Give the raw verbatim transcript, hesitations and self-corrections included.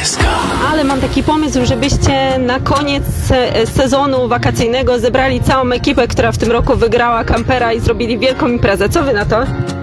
S K. Ale mam taki pomysł, żebyście na koniec se- sezonu wakacyjnego zebrali całą ekipę, która w tym roku wygrała kampera i zrobili wielką imprezę. Co wy na to?